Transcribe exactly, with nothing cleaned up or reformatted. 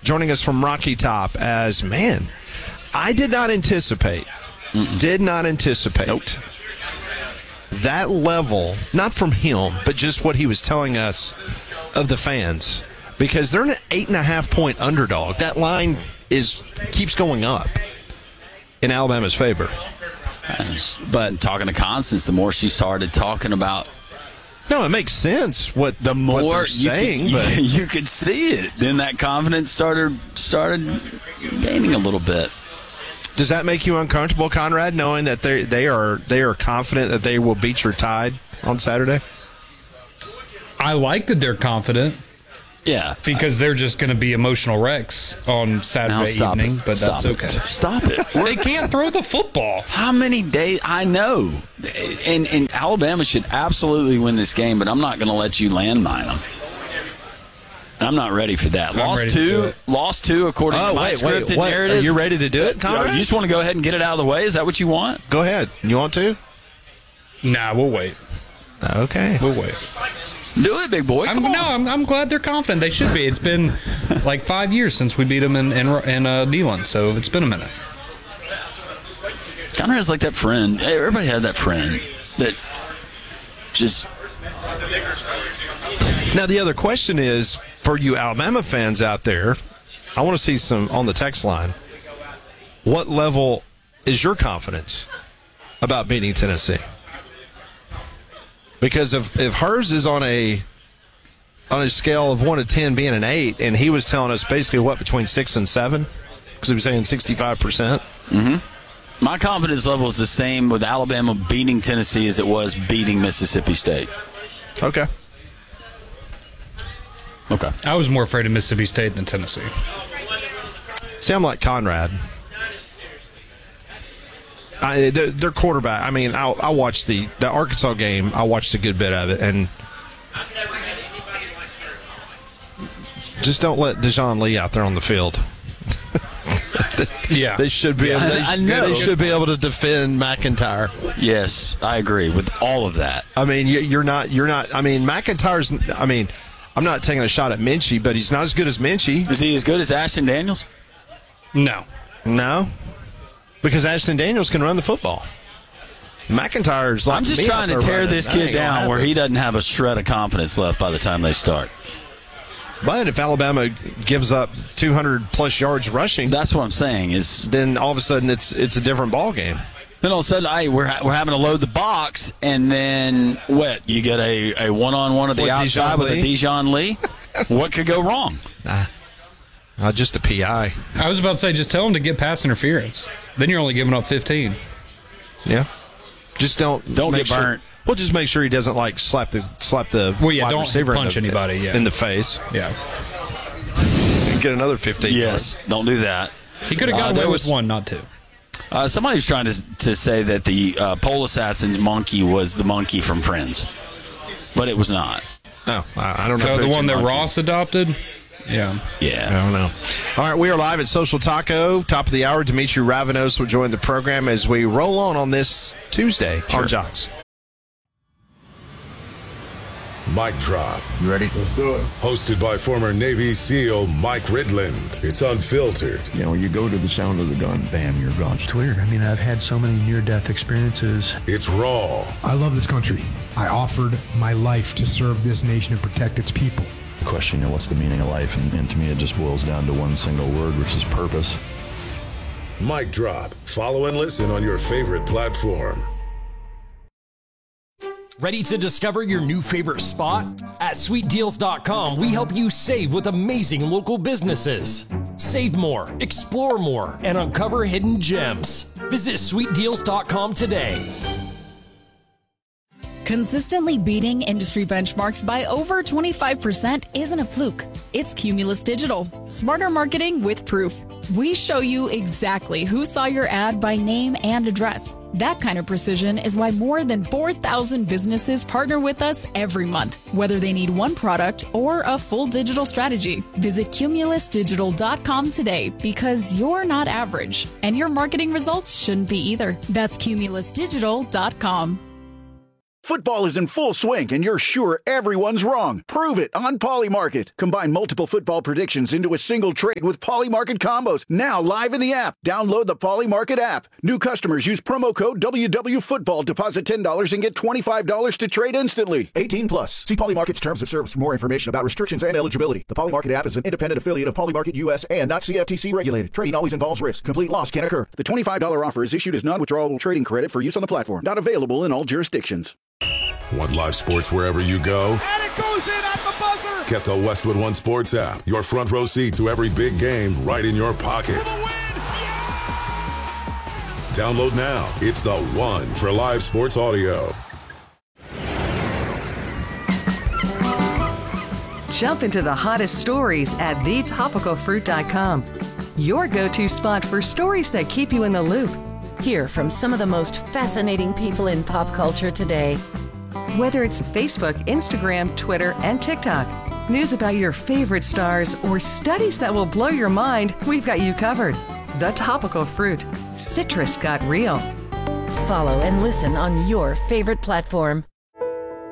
joining us from Rocky Top. As, man, I did not anticipate, Mm-mm. did not anticipate nope. that level, not from him, but just what he was telling us of the fans. Because they're an eight and a half point underdog. That line is keeps going up in Alabama's favor. But talking to Constance, the more she started talking about, no, it makes sense. What the more what they're you saying, could, but you, you could see it. Then that confidence started started gaining a little bit. Does that make you uncomfortable, Conrad, knowing that they they are they are confident that they will beat your Tide on Saturday? I like that they're confident. Yeah, because they're just going to be emotional wrecks on Saturday evening, it. but stop that's okay. It. Stop it. They can't throw the football. How many days? I know. And, and Alabama should absolutely win this game, but I'm not going to let you landmine them. I'm not ready for that. I'm lost two, lost two according oh, to my wait, scripted wait, what? narrative. Are you ready to do it, Conrad? You just want to go ahead and get it out of the way? Is that what you want? Go ahead. You want to? Nah, we'll wait. Okay. We'll wait. Do it, big boy. Come I'm, on. No, I'm, I'm glad they're confident. They should be. It's been like five years since we beat them in in, in uh, Neyland, so it's been a minute. Conrad's like that friend. Everybody had that friend that just. Now, the other question is, for you Alabama fans out there, I want to see some on the text line. What level is your confidence about beating Tennessee? Because if, if hers is on a on a scale of one to ten being an eight, and he was telling us basically what, between six and seven, because he was saying sixty-five percent. Mm-hmm. My confidence level is the same with Alabama beating Tennessee as it was beating Mississippi State. Okay. Okay. I was more afraid of Mississippi State than Tennessee. See, I'm like Conrad. I, their, their quarterback, I mean, I, I watched the, the Arkansas game. I watched a good bit of it, and just don't let Dejon Lee out there on the field. Yeah, they should be. Yeah, they, I know. They should be able to defend McIntyre. Yes, I agree with all of that. I mean, you, you're not. You're not. I mean, McIntyre's. I mean, I'm not taking a shot at Minchie, but he's not as good as Minchie. Is he as good as Ashton Daniels? No. No. Because Ashton Daniels can run the football. McIntyre's like I'm just me trying to tear running. this kid down where he doesn't have a shred of confidence left by the time they start. But if Alabama gives up two hundred plus yards rushing, that's what I'm saying. Is then all of a sudden it's it's a different ball game. Then all of a sudden, hey, we're ha- we're having to load the box, and then what? You get a, a one on one at the What, outside Dejon with a Lee? Dejon Lee. What could go wrong? Nah. Uh, just a P I. I was about to say, just tell him to get pass interference. Then you're only giving up fifteen. Yeah. Just don't Don't make get burnt. Sure, well, just make sure he doesn't like slap the slap the Well, yeah, wide don't receiver punch in the, anybody, yeah. in the face. Yeah. And get another fifteen. Yes, yards. don't do that. He could have got Uh, away there with was- one, not two. Uh, somebody was trying to to say that the uh, pole assassin's monkey was the monkey from Friends, but it was not. No, I, I don't know. So if the it's one a that monkey. Ross adopted? Yeah. Yeah. I don't know. All right, we are live at Social Taco, top of the hour. Dimitri Ravanos will join the program as we roll on on this Tuesday on Jocks. Mic Drop. You ready? Let's do it. Hosted by former Navy SEAL Mike Ridland. It's unfiltered. You know, you go to the sound of the gun, bam, you're gone. It's weird. I mean, I've had so many near-death experiences. It's raw. I love this country. I offered my life to serve this nation and protect its people. The question, you know, what's the meaning of life? And, and to me, it just boils down to one single word, which is purpose. Mic Drop. Follow and listen on your favorite platform. Ready to discover your new favorite spot? At sweet deals dot com, we help you save with amazing local businesses. Save more, explore more, and uncover hidden gems. Visit sweet deals dot com today. Consistently beating industry benchmarks by over twenty-five percent isn't a fluke. It's Cumulus Digital. Smarter marketing with proof. We show you exactly who saw your ad by name and address. That kind of precision is why more than four thousand businesses partner with us every month, whether they need one product or a full digital strategy. Visit Cumulus Digital dot com today because you're not average, and your marketing results shouldn't be either. That's Cumulus Digital dot com. Football is in full swing, and you're sure everyone's wrong. Prove it on Polymarket. Combine multiple football predictions into a single trade with Polymarket combos. Now live in the app. Download the Polymarket app. New customers use promo code W W Football. Deposit ten dollars and get twenty-five dollars to trade instantly. eighteen plus. See Polymarket's terms of service for more information about restrictions and eligibility. The Polymarket app is an independent affiliate of Polymarket U S and not C F T C regulated. Trading always involves risk. Complete loss can occur. The twenty-five dollars offer is issued as non-withdrawable trading credit for use on the platform. Not available in all jurisdictions. Want live sports wherever you go? And it goes in at the buzzer! Get the Westwood One Sports app. Your front row seat to every big game right in your pocket. Download now. It's the one for live sports audio. Jump into the hottest stories at the topical fruit dot com. Your go-to spot for stories that keep you in the loop. Hear from some of the most fascinating people in pop culture today. Whether it's Facebook, Instagram, Twitter, and TikTok, news about your favorite stars, or studies that will blow your mind, we've got you covered. The Topical Fruit. Citrus got real. Follow and listen on your favorite platform.